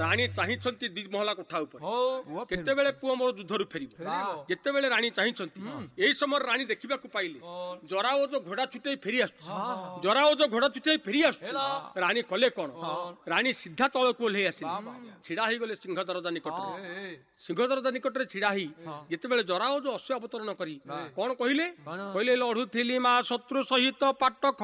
ରାଣୀ ଚାହିଁଛନ୍ତି ଦି ମହଲା କୋଠା ଉପରେ କେତେବେଳେ ପୁଅ ମୋର ଯୁଦ୍ଧରୁ ଫେରିବ। ଯେତେବେଳେ ରାଣୀ ଚାହିଁଛନ୍ତି ଏଇ ସମୟରେ ରାଣୀ ଦେଖିବାକୁ ପାଇଲେ ଜରାଓଜ ଘୋଡା ଛୁଟେଇ ଫେରି ଆସୁଛି। ଜରାଓଜ ଘୋଡା ଛୁଟେଇ ଫେରି ଆସୁଛି। ରାଣୀ କଲେ କଣ? ରାଣୀ ସିଧା ତଳକୁ ଓହ୍ଲେଇ ଆସିଲେ, ଛିଡା ହେଇଗଲେ ସିଂହ ଦରଜା ନିକଟରେ। ସିଂହ ଦରଜା ନିକଟରେ ଛିଡା ହେଇ ଯେତେବେଳେ ଜରାଓଜ ଅଶ୍ଵ ଅବତରଣ କରି କଣ କହିଲେ? କହିଲେ ଲଢୁଥିଲି ମା ଶତ୍ରୁ ସହିତ ପାଟ